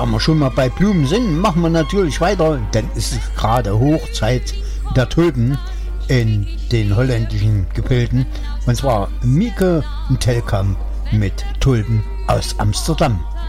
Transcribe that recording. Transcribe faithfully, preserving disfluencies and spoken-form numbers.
da wir schon mal bei Blumen sind, machen wir natürlich weiter, denn es ist gerade Hochzeit der Tulpen in den holländischen Gebilden. Und zwar Mieke Telkamp mit Tulpen aus Amsterdam.